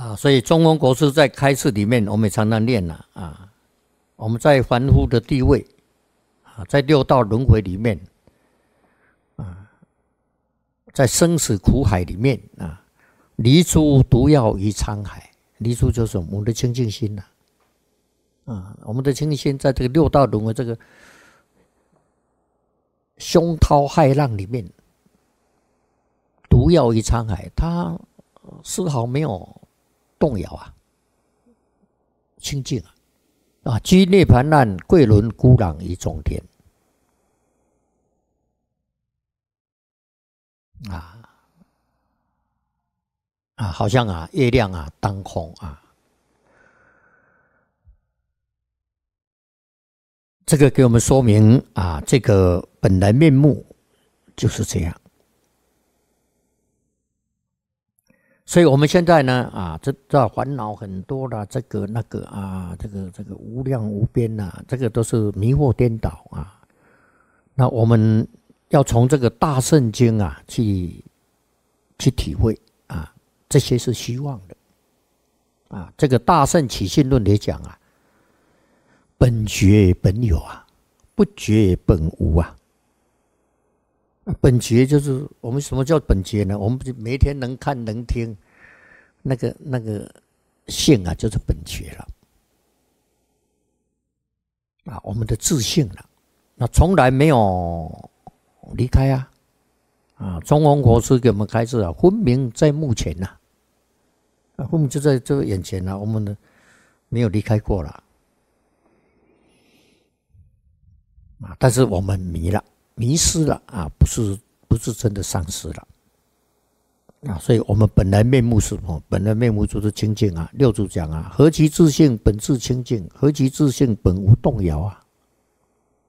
所以中庸国师在开示里面，我们也常常念我们在凡夫的地位在六道轮回里面在生死苦海里面离诸毒药于沧海，离诸就是我们的清净心我们的清净心在这个六道轮回这个凶涛骇浪里面，毒药于沧海，它丝毫没有动摇清净居涅盘难，贵轮孤朗于中天好像月亮当空这个给我们说明这个本来面目就是这样。所以我们现在呢这烦恼很多啦，这个那个这个无量无边这个都是迷惑颠倒那我们要从这个大圣经去体会这些是虚妄的这个大圣起信论里讲本觉本有不觉本无本觉就是我们什么叫本觉呢？我们每一天能看能听，那个性就是本觉了我们的自性了，那从来没有离开中庸国师给我们开示分明在目前分明就在这个眼前我们没有离开过了但是我们迷失了不是真的丧失了所以我们本来面目是什么？本来面目就是清净六祖讲何其自性本自清净，何其自性本无动摇